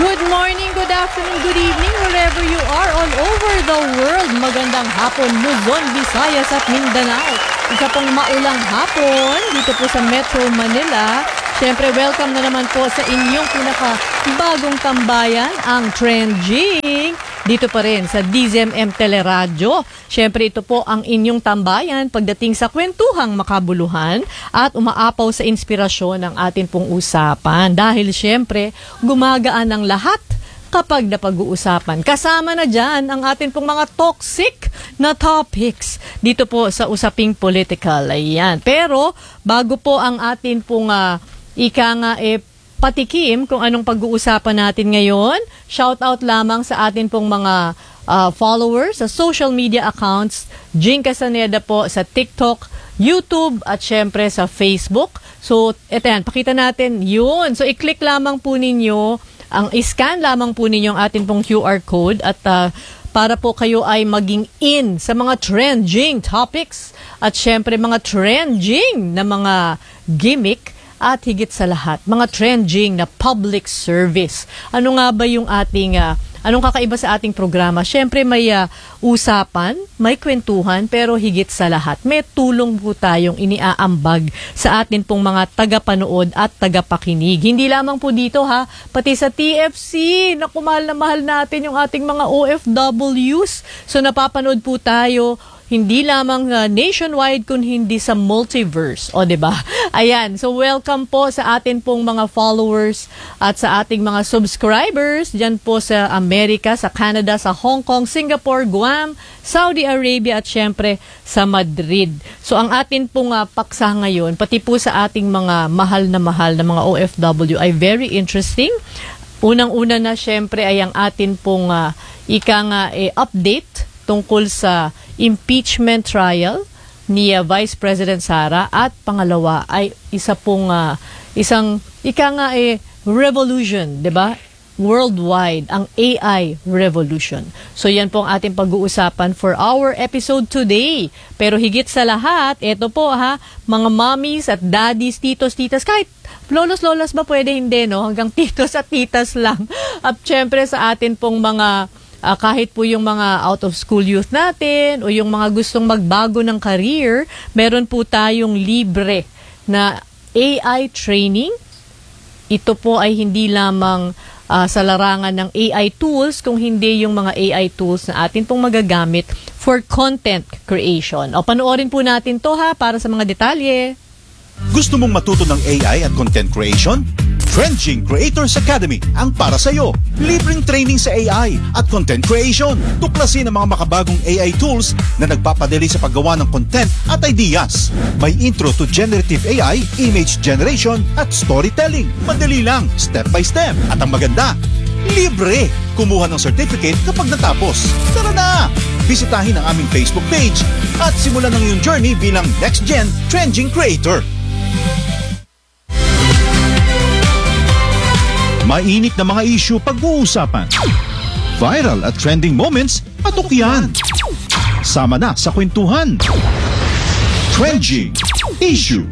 Good morning, good afternoon, good evening, wherever you are all over the world. Magandang hapon, Luzon, Visayas at Mindanao. Isa pong maulang hapon dito po sa Metro Manila. Siyempre, welcome na naman po sa inyong pinaka-bagong tambayan, ang Trending. Dito pa rin sa DZMM Teleradyo. Siyempre, ito po ang inyong tambayan pagdating sa kwentuhang makabuluhan at umaapaw sa inspirasyon ng atin pong usapan. Dahil siyempre, gumagaan ang lahat kapag napag-uusapan. Kasama na dyan ang atin pong mga toxic na topics dito po sa Usaping Political. Ayan. Pero, bago po ang atin pong patikim kung anong pag-uusapan natin ngayon, shout out lamang sa atin pong mga followers sa social media accounts. Jing Casaneda po sa TikTok, YouTube at syempre sa Facebook. So, eto yan, pakita natin yun. So, i-click lamang po ninyo, i-scan lamang po ninyo ang atin pong QR code at para po kayo ay maging in sa mga trending topics at syempre mga trending na mga gimmick at higit sa lahat, mga trending na public service. Ano nga ba yung ating, anong kakaiba sa ating programa? Siyempre may usapan, may kwentuhan, pero higit sa lahat, may tulong po tayong iniaambag sa atin pong mga tagapanood at tagapakinig. Hindi lamang po dito pati sa TFC, naku, mahal na mahal natin yung ating mga OFWs. So napapanood po tayo, hindi lamang nationwide kundi hindi sa multiverse. O, diba? Ayan. So, welcome po sa atin pong mga followers at sa ating mga subscribers dyan po sa Amerika, sa Canada, sa Hong Kong, Singapore, Guam, Saudi Arabia at syempre sa Madrid. So, ang atin pong paksa ngayon, pati po sa ating mga mahal na mga OFW ay very interesting. Unang-una na syempre ay ang atin pong update tungkol sa impeachment trial ni Vice President Sara at pangalawa ay isang revolution, 'di ba? Worldwide, ang AI revolution. So yan po ang ating pag-uusapan for our episode today. Pero higit sa lahat, ito po mga mommies at daddies, titos, titas, kahit lolos ba pwede hindi, no? Hanggang titos at titas lang. At syempre sa atin pong mga kahit po yung mga out-of-school youth natin o yung mga gustong magbago ng career, meron po tayong libre na AI training. Ito po ay hindi lamang sa larangan ng AI tools, kung hindi yung mga AI tools na atin pong magagamit for content creation. O panoorin po natin to para sa mga detalye. Gusto mong matuto ng AI at content creation? Trending Creators Academy ang para sa iyo. Libreng training sa AI at content creation. Tuklasin ang mga makabagong AI tools na nagpapadali sa paggawa ng content at ideas. May intro to generative AI, image generation at storytelling. Madali lang, step by step. At ang maganda, libre. Kumuha ng certificate kapag natapos. Tara na! Bisitahin ang aming Facebook page at simulan ang iyong journey bilang Next Gen Trending Creator. Mainit na mga issue pag-uusapan. Viral at trending moments, patok yan. Sama na sa kwentuhan. Trending Issue.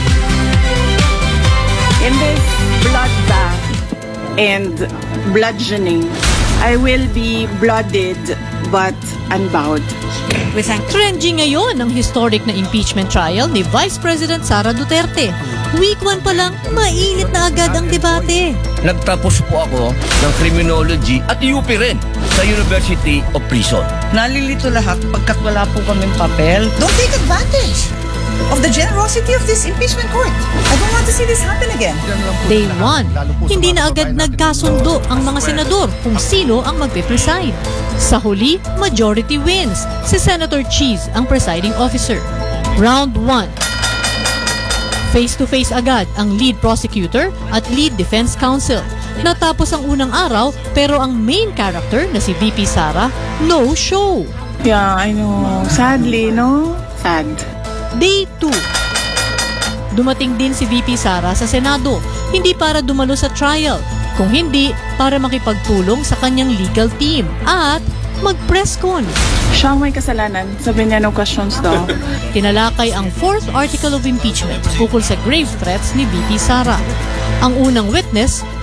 In this bloodbath and bludgeoning, I will be blooded but unbowed. Trending ngayon ang historic na impeachment trial ni Vice President Sara Duterte. Week 1 pa lang, mainit na agad ang debate. Nagtapos po ako ng criminology at UP rin sa University of Prison. Nalilito lahat pagkat wala po kaming papel. Don't take advantage of the generosity of this impeachment court. I don't want to see this happen again. Day 1, hindi na agad nagkasundo ang mga senador kung sino ang magpe-preside. Sa huli, majority wins. Si Senator Cheese ang presiding officer. Round 1. Face-to-face agad ang lead prosecutor at lead defense counsel. Natapos ang unang araw pero ang main character na si VP Sara, no show. Yeah, I know. Sadly, no? Sad. Day 2. Dumating din si VP Sara sa Senado, hindi para dumalo sa trial, kung hindi para makipagtulong sa kanyang legal team at mag-press con. Siya ang may kasalanan. Sabi niya no questions daw. Tinalakay ang 4th article of impeachment ukol sa grave threats ni VP Sara. Ang unang witness,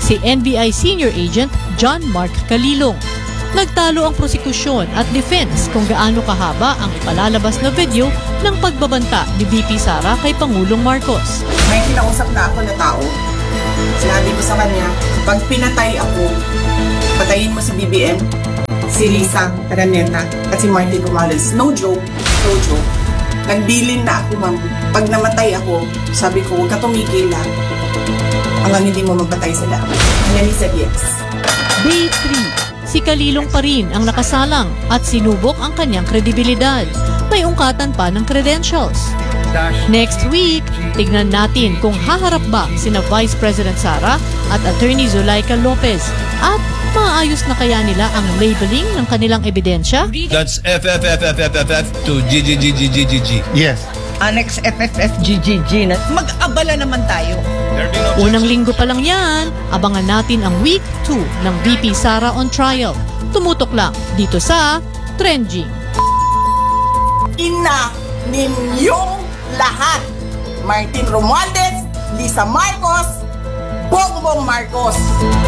si NBI Senior Agent John Mark Calilong. Nagtalo ang prosekusyon at defense kung gaano kahaba ang ipalalabas na video ng pagbabanta ni VP Sara kay Pangulong Marcos. May kinausap na ako na tao. Sinabi ko sa kanya, pag pinatay ako, patayin mo si BBM, si Lisa Araneta, at si Martin Romales. No joke, no joke. Nagbilin na ako, ma'am. Pag namatay ako, sabi ko, huwag ka tumigil lang. Hanggang hindi mo mapatay sila. And then he said yes. Day 3. Si Calilong pa rin ang nakasalang at sinubok ang kanyang kredibilidad. May ungkatan pa ng credentials. Next week, tignan natin kung haharap ba sina Vice President Sara at Attorney Zulaika Lopez at maayos na kaya nila ang labeling ng kanilang ebidensya? That's FFFFFF to GGGGGG. Yes. Annex FFFGGG na mag-abala naman tayo. Unang linggo pa lang yan, abangan natin ang Week 2 ng VP Sara on trial. Tumutok lang dito sa Trending. Ina ninyong lahat. Martin Romualdez, Lisa Marcos, Bongbong Marcos.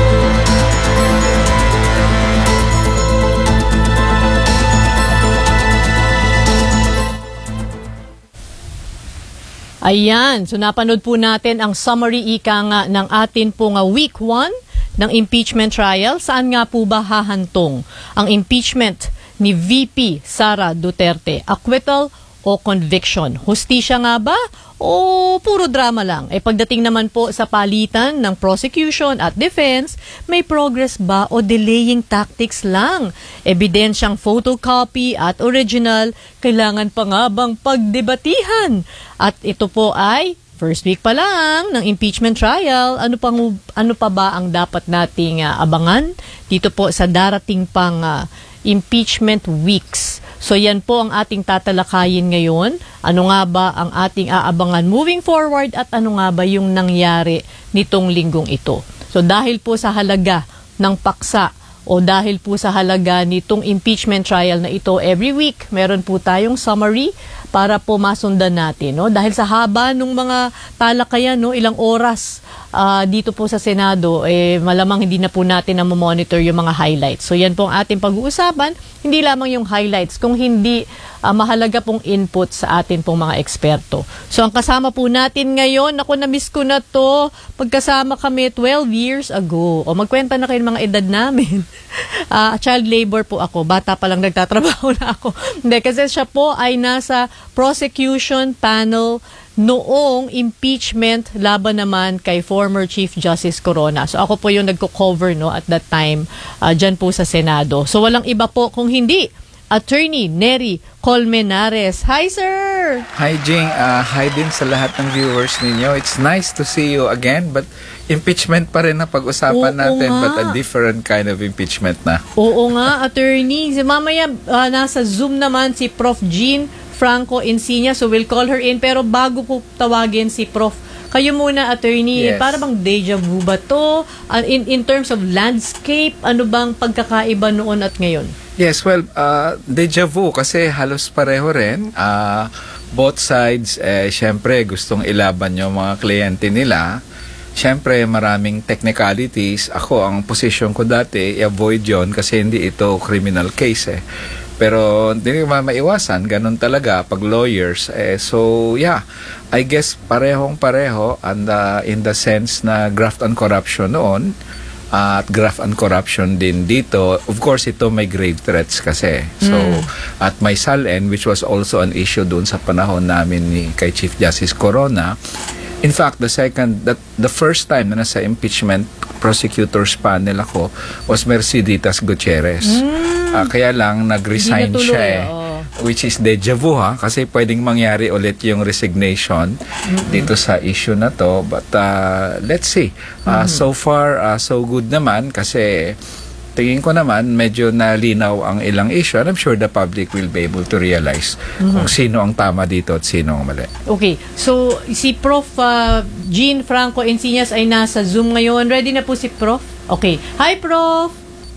Ayan, so napanood po natin ang summary ika nga ng atin pong Week 1 ng impeachment trial. Saan nga po ba hahantong ang impeachment ni VP Sara Duterte? Acquittal o conviction? Hustisya nga ba o puro drama lang? Pagdating naman po sa palitan ng prosecution at defense, may progress ba o delaying tactics lang? Ebidensyang photocopy at original, kailangan pa nga bang pagdebatihan? At ito po ay first week pa lang ng impeachment trial. Ano pa ba ang dapat nating abangan dito po sa darating pang impeachment weeks? So yan po ang ating tatalakayin ngayon. Ano nga ba ang ating aabangan moving forward at ano nga ba yung nangyari nitong linggong ito? So dahil po sa halaga ng paksa o dahil po sa halaga nitong impeachment trial na ito, every week meron po tayong summary para po masundan natin, no? Dahil sa haba ng mga talakayan, no, ilang oras dito po sa Senado, malamang hindi na po natin na monitor yung mga highlights. So yan po ang ating pag-uusapan, hindi lamang yung highlights, kung hindi mahalaga pong input sa atin pong mga eksperto. So ang kasama po natin ngayon, ako na-miss ko na to, pagkasama kami 12 years ago. O magkwenta na kayo ng mga edad namin. Child labor po ako, bata pa lang nagtatrabaho na ako. Hindi, kasi siya po ay nasa prosecution panel noong impeachment laban naman kay former Chief Justice Corona. So ako po yung nagko-cover, no, at that time dyan po sa Senado. So walang iba po kung hindi Attorney Nery Colmenares. Hi, sir! Hi, Jing. Hi din sa lahat ng viewers ninyo. It's nice to see you again, but impeachment pa rin na pag-usapan natin, nga. but a different kind of impeachment na. Oo nga, Attorney. Mamaya nasa Zoom naman si Prof. Jean Franco Encinia, so we'll call her in. Pero bago po tawagin si Prof, kayo muna, Attorney, Yes. para bang deja vu ba to? In terms of landscape, ano bang pagkakaiba noon at ngayon? Yes, well, deja vu kasi halos pareho rin. Both sides, syempre gustong ilaban yung mga kliyente nila. Syempre maraming technicalities. Ako, ang position ko dati, i-avoid yon kasi hindi ito criminal case Pero hindi naman maiwasan, ganun talaga pag lawyers. So yeah, I guess parehong-pareho and in the sense na graft and corruption noon at graft and corruption din dito. Of course, ito may grave threats kasi. So, at may SALN, which was also an issue doon sa panahon namin ni kay Chief Justice Corona. In fact, the first time na nasa impeachment prosecutors panel ako was Merceditas Gutierrez. Kaya lang nag-resign Hindi siya natuloy, which is deja vu kasi pwedeng mangyari ulit yung resignation dito sa issue na to, but let's see. So far so good naman kasi tingin ko naman medyo nalinaw ang ilang issue and I'm sure the public will be able to realize kung sino ang tama dito at sino ang mali. Okay, so si Prof. Jean Franco Encinas ay nasa Zoom ngayon. Ready na po si Prof? Okay. Hi, Prof!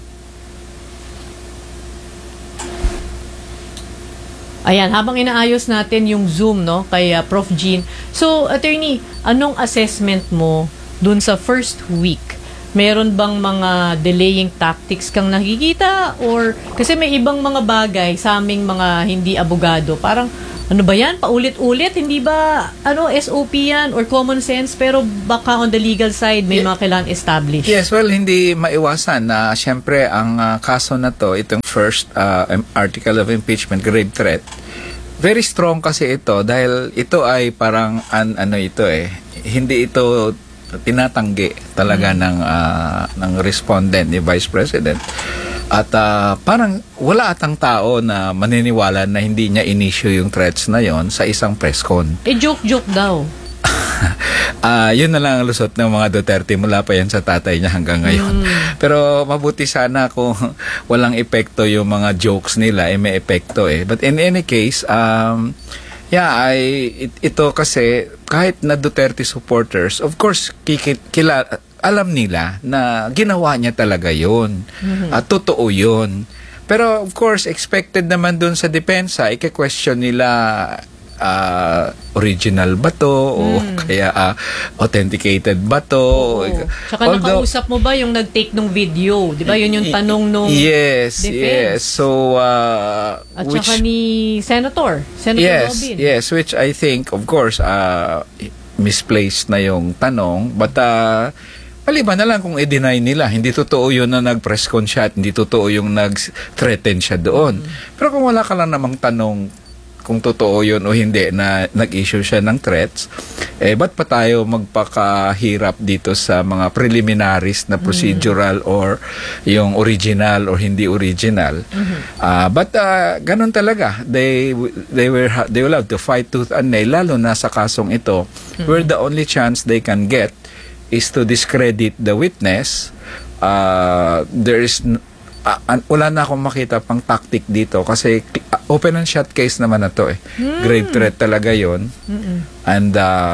Ayan, habang inaayos natin yung Zoom, no, kay Prof. Jean. So, Attorney, anong assessment mo dun sa first week meron bang mga delaying tactics kang nakikita? Or, kasi may ibang mga bagay sa aming mga hindi abogado, parang, ano ba yan? Paulit-ulit? Hindi ba, SOP yan or common sense? Pero baka on the legal side, may mga kailangan establish. Yes, well, hindi maiwasan na syempre ang kaso na to, itong first article of impeachment, grave threat, very strong kasi ito dahil ito ay parang hindi ito tinatanggi talaga ng respondent ni Vice President. At parang wala atang tao na maniniwala na hindi niya in-issue yung threats na yon sa isang press con. Joke-joke daw. Yun na lang ang lusot ng mga Duterte mula pa yan sa tatay niya hanggang ngayon. Pero mabuti sana kung walang epekto yung mga jokes nila, may epekto eh. But in any case, ito kasi kahit na Duterte supporters, of course, alam nila na ginawa niya talaga yun. At totoo yun. Pero of course, expected naman dun sa depensa, i-question nila original ba to o kaya authenticated ba to. Tsaka nakausap mo ba yung nag-take ng video? Di ba yun yung tanong nung yes, defense? Yes. So, at saka ni Senator Robin. Yes, which I think, of course, misplaced na yung tanong. But, maliban na lang kung i-deny nila, hindi totoo yun na nag-press con siya, hindi totoo yung nag-threaten siya doon. Pero kung wala ka lang namang tanong kung totoo yun o hindi na nag-issue siya ng threats, ba't pa tayo magpakahirap dito sa mga preliminaries na procedural or yung original or hindi original. But ganun talaga. They will have to fight tooth and nail, lalo na sa kasong ito, where the only chance they can get is to discredit the witness. There is wala na akong makita pang tactic dito kasi open and shut case naman na to eh. Grave threat talaga yon. And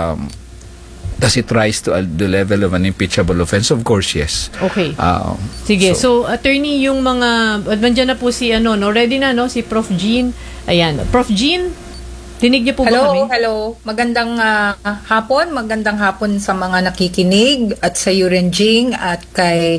does it rise to the level of an impeachable offense? Of course, yes. Okay. Sige, so attorney, yung mga nandiyan na po si ready na si Prof. Jean. Ayan, Prof. Jean, dinig niyo po ba kami? Hello. Magandang hapon sa mga nakikinig at sa Yuren Jing at kay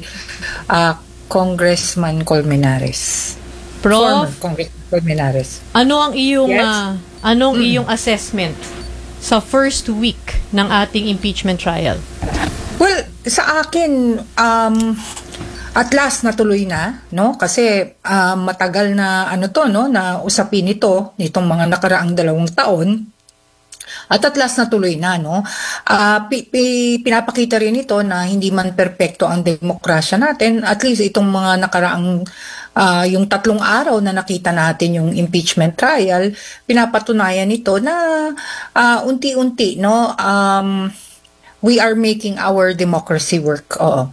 Congressman Colmenares. Prof, Former Congressman Colmenares. ano ang iyong Yes. iyong assessment sa first week ng ating impeachment trial? Well, sa akin, at last natuloy na, no? Kasi matagal na na usapin nitong mga nakaraang 2 taon. At last natuloy na, no? Pinapakita rin ito na hindi man perpekto ang demokrasya natin. At least itong mga nakaraang yung 3 araw na nakita natin yung impeachment trial, pinapatunayan ito na unti-unti, no? We are making our democracy work. Oo.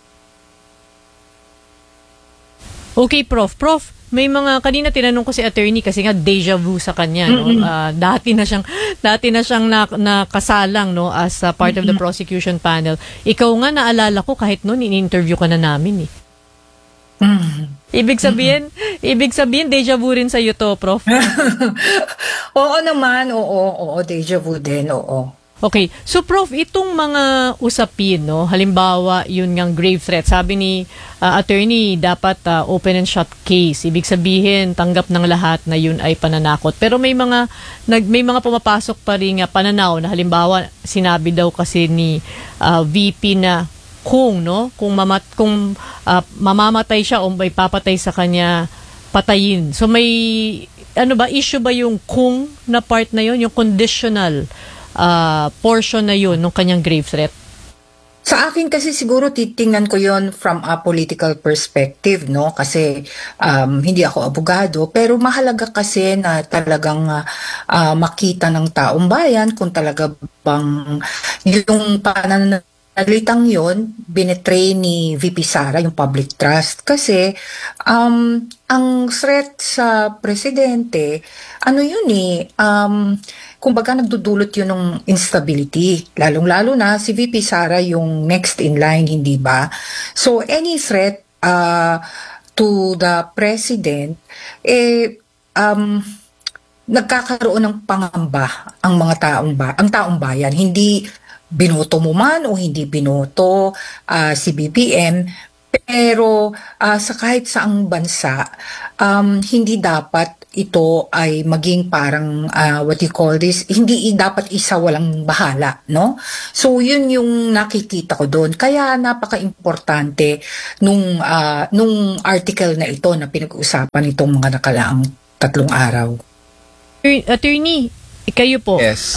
Okay, Prof, may mga kanina tinanong ko si attorney kasi nga deja vu sa kanya, no. Dati na siyang nakasalang, no, as part of the prosecution panel. Ikaw nga naalala ko kahit noon in-interview ka na namin eh. Ibig sabihin deja vu rin sa iyo to, Prof. Oo naman, oo, deja vu din, oo. Okay. So, Prof, itong mga usapin, no, halimbawa, yun ngang grave threat, sabi ni attorney, dapat open and shut case. Ibig sabihin, tanggap ng lahat na yun ay pananakot. Pero may mga pumapasok pa rin pananaw na halimbawa, sinabi daw kasi ni VP na kung mamamatay siya o may papatay sa kanya, patayin. So, may, issue ba yung kung na part na yun, yung conditional portion na yun ng kanyang grave threat? Sa akin kasi siguro titingnan ko yon from a political perspective, no? Kasi hindi ako abogado, pero mahalaga kasi na talagang makita ng taong bayan kung talaga bang yung pananalitang yon binetray ni VP Sara yung public trust. Kasi ang threat sa presidente, kumbaga nagdudulot yun ng instability. Lalong-lalo na si VP Sara yung next in line, hindi ba? So any threat to the president, nagkakaroon ng pangamba ang taong bayan. Hindi binoto mo man o hindi binoto si BBM, pero sa kahit saang bansa, hindi dapat ito ay maging parang what you call this, hindi dapat isa walang bahala, no? So yun yung nakikita ko doon. Kaya napaka-importante nung article na ito na pinag-uusapan itong mga nakalaang 3 araw. Attorney, kayo po. Yes.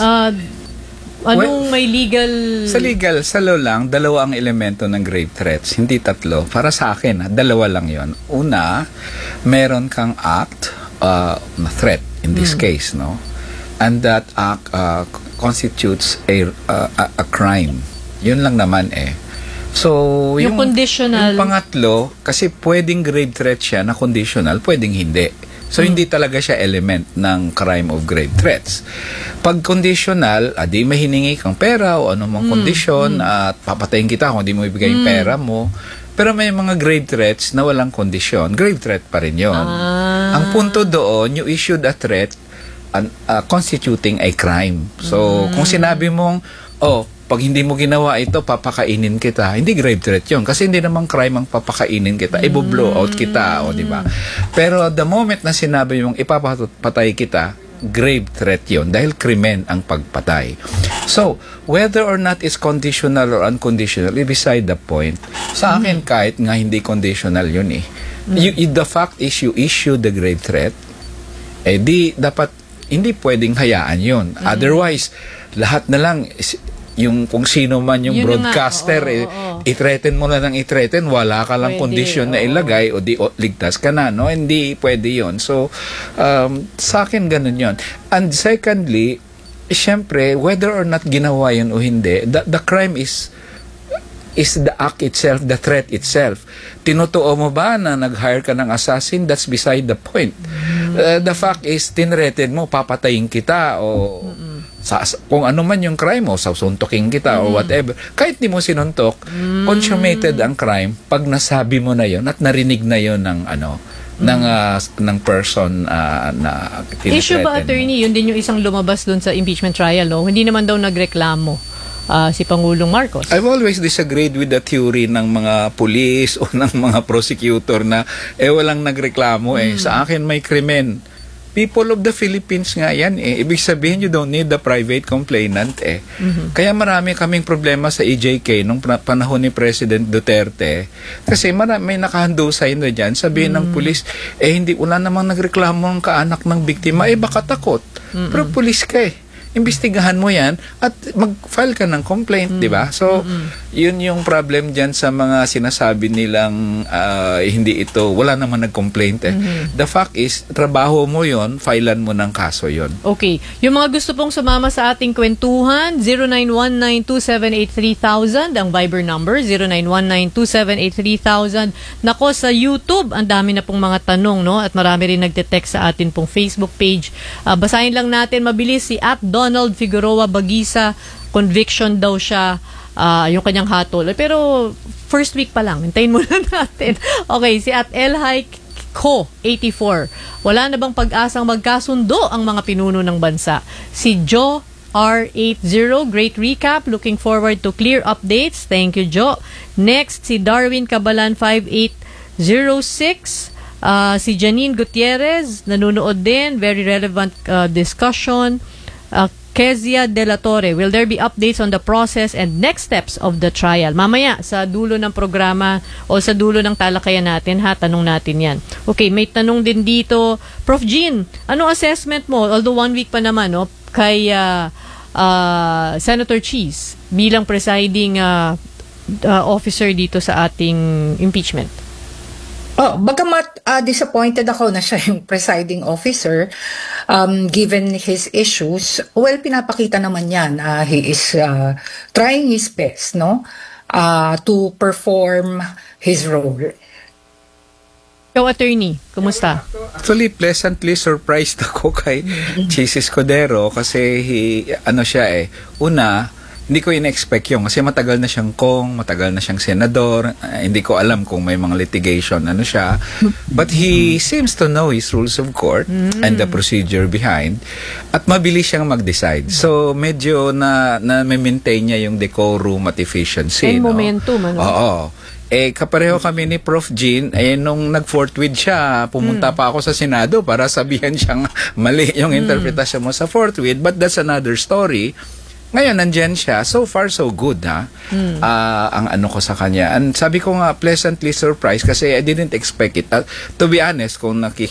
Anong may legal... Sa law lang, 2 ang elemento ng grave threats, hindi 3. Para sa akin, 2 lang yon. Una, meron kang act, threat in this case, no? And that act constitutes a crime. Yun lang naman eh. So, yung conditional... Yung pangatlo, kasi pwedeng grave threat siya na conditional, pwedeng hindi. So, hindi talaga siya element ng crime of grave threats. Pag conditional, di may hiningi kang pera o anumang kondisyon at papatayin kita kung di mo ibigay yung pera mo. Pero may mga grave threats na walang kondisyon. Grave threat pa rin yun. Ang punto doon, you issued a threat constituting a crime. So, kung sinabi mong, pag hindi mo ginawa ito, papakainin kita. Hindi grave threat yun. Kasi hindi naman crime ang papakainin kita. I-blow out kita, di ba? Pero the moment na sinabi mong ipapatay kita, grave threat yun. Dahil krimen ang pagpatay. So, whether or not it's conditional or unconditional, beside the point. Sa akin, kahit nga hindi conditional yun eh. The fact is, you issue the grave threat, dapat, hindi pwedeng hayaan yun. Otherwise, lahat na lang, yung kung sino man yung yun broadcaster, i-threaten mo na ng i-threaten, wala ka lang kondisyon na ilagay o ligtas ka na, no? Hindi pwede yon. So, sa akin ganun yon. And secondly, syempre, whether or not ginawa yun o hindi, the crime is the act itself, the threat itself. Tinutuo mo ba na nag-hire ka ng assassin? That's beside the point. The fact is, tinreten mo, papatayin kita o kung ano man yung crime mo, sasuntokin kita or whatever. Kahit di mo sinuntok, consummated ang crime pag nasabi mo na yon at narinig na yon ng ng person na issue ba, attorney? Yun din yung isang lumabas dun sa impeachment trial, no? Hindi naman daw nagreklamo si Pangulong Marcos. I've always disagreed with the theory ng mga police o ng mga prosecutor na walang nagreklamo Sa akin may krimen. People of the Philippines nga yan Ibig sabihin, you don't need the private complainant Kaya marami kaming problema sa EJK nung panahon ni President Duterte. Kasi may nakahandusay na dyan. Sabihin ng pulis, wala namang nagreklamo ng kaanak ng biktima. Baka takot. Pero pulis ka imbestigahan mo yan at mag-file ka ng complaint, di ba? So, yun yung problem dyan sa mga sinasabi nilang hindi ito, wala naman nag-complaint The fact is, trabaho mo yon, filean mo ng kaso yon. Okay. Yung mga gusto pong sumama sa ating kwentuhan, 091927833000, ang Viber number, 091927833000. Nako, sa YouTube, ang dami na pong mga tanong, no? At marami rin nagte-text sa atin pong Facebook page. Basahin lang natin mabilis si Donald Figueroa Bagisa, conviction daw siya, yung kanyang hatol. Pero first week pa lang, hintayin muna natin. Okay, si Elhai Ko 84, wala na bang pag-asang magkasundo ang mga pinuno ng bansa? Si Joe R80, great recap, looking forward to clear updates. Thank you, Joe. Next, si Darwin Cabalan 5806, si Janine Gutierrez, nanonood din, very relevant discussion. Kezia De La Torre, will there be updates on the process and next steps of the trial? Mamaya, sa dulo ng programa o sa dulo ng talakayan natin, tanong natin yan. Okay, may tanong din dito. Prof. Jean, ano assessment mo, although 1 week pa naman, no, kay Senator Cheese bilang presiding officer dito sa ating impeachment? Bagamat disappointed ako na siya yung presiding officer, given his issues, pinapakita naman yan. He is trying his best, no, to perform his role. Ikaw, attorney, kumusta? Actually, pleasantly surprised ako kay Chis Escudero kasi una, hindi ko in-expect yun kasi matagal na siyang matagal na siyang senador. Hindi ko alam kung may mga litigation ano siya. But he seems to know his rules of court and the procedure behind at mabilis siyang mag-decide. So medyo na maintain niya yung decorum at efficiency. And no? momentum, ano? Oo. Kapareho kami ni Prof. Jean, nung nag-forthwith siya, pumunta pa ako sa Senado para sabihan siyang mali yung interpretasyon mo sa forthwith. But that's another story. Ngayon, nandyan siya. So far, so good, ha? Ang ano ko sa kanya. And sabi ko nga, pleasantly surprised kasi I didn't expect it. To be honest, kung